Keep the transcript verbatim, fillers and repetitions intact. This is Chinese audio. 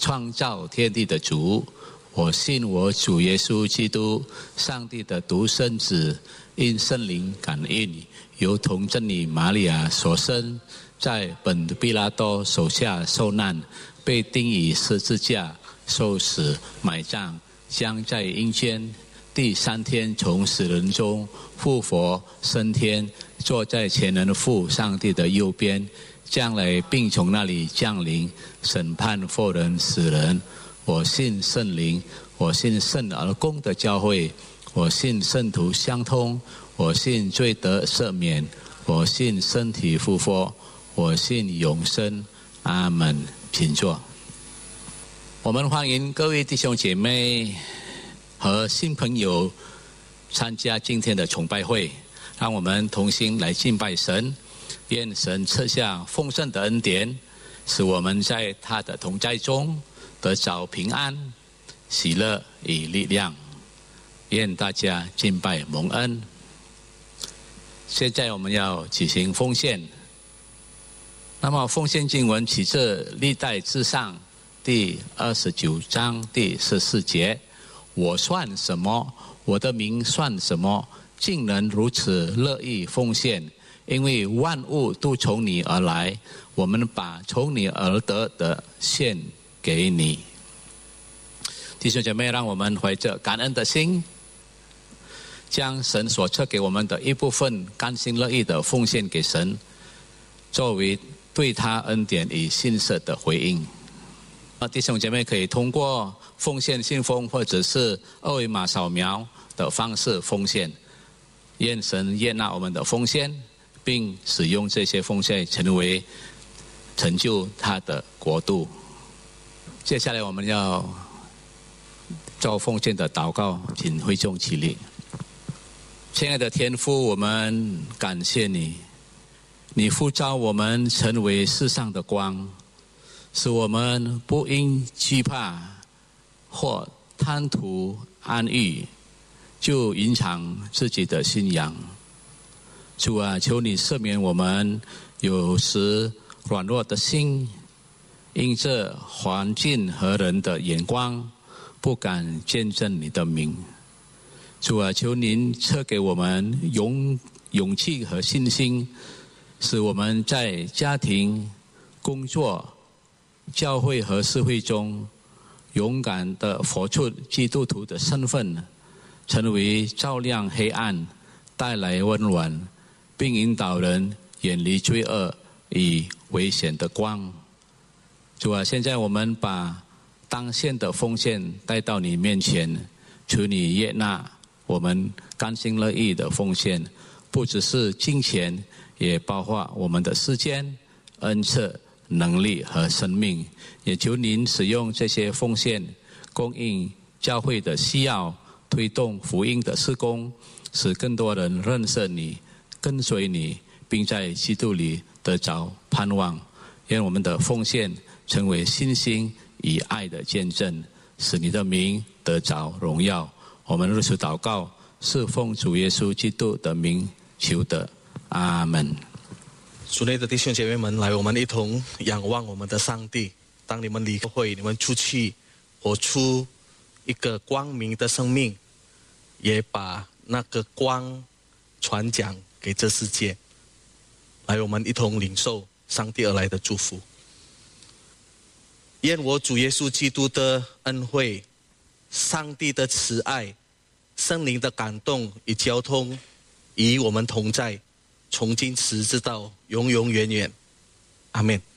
创造天地的主。我信我主耶稣基督，上帝的独生子，因圣灵感应，由童贞女玛利亚所生，在本毕拉多手下受难，被钉于十字架，受死，埋葬，将在阴间，第三天从死人中复活升天，坐在全能父上帝的右边，将来并从那里降临，审判活人死人。我信圣灵，我信圣而公的教会，我信圣徒相通，我信罪得赦免，我信身体复活，我信永生。阿门。请坐。我们欢迎各位弟兄姐妹和新朋友参加今天的崇拜会，让我们同心来敬拜神，愿神赐下丰盛的恩典，使我们在他的同在中得着平安、喜乐与力量。愿大家敬拜蒙恩。现在我们要举行奉献。那么奉献经文起自历代志上第二十九章第十四节：我算什么？我的名算什么？竟能如此乐意奉献？因为万物都从你而来，我们把从你而得的献给你。弟兄姐妹，让我们怀着感恩的心，将神所赐给我们的一部分甘心乐意的奉献给神，作为对他恩典与信实的回应。弟兄姐妹可以通过奉献信封或者是二维码扫描的方式奉献。愿神悦纳我们的奉献，并使用这些奉献成为成就他的国度。接下来我们要做奉献的祷告，请会众起立。亲爱的天父，我们感谢你，你呼召我们成为世上的光，使我们不因惧怕或贪图安逸就隐藏自己的信仰。主啊，求你赦免我们有时软弱的心，因着环境和人的眼光不敢见证你的名。主啊，求您赐给我们勇勇气和信心，使我们在家庭、工作、教会和社会中勇敢地活出基督徒的身份，成为照亮黑暗、带来温暖，并引导人远离罪恶与危险的光。主啊，现在我们把当献的奉献带到你面前，求你悦纳我们甘心乐意的奉献，不只是金钱，也包括我们的时间、恩赐、能力和生命。也求您使用这些奉献，供应教会的需要，推动福音的事工，使更多人认识你、跟随你，并在基督里得着盼望。愿我们的奉献成为信心与爱的见证，使你的名得着荣耀。我们如此祷告，是奉主耶稣基督的名求的，阿门。 主内的弟兄姐妹们，来，我们一同仰望我们的上帝。当你们离开会，你们出去活出一个光明的生命，也把那个光传讲给这世界。来，我们一同领受上帝而来的祝福。愿我主耶稣基督的恩惠、上帝的慈爱、圣灵的感动与交通与我们同在，从今时直到永永远远。阿们。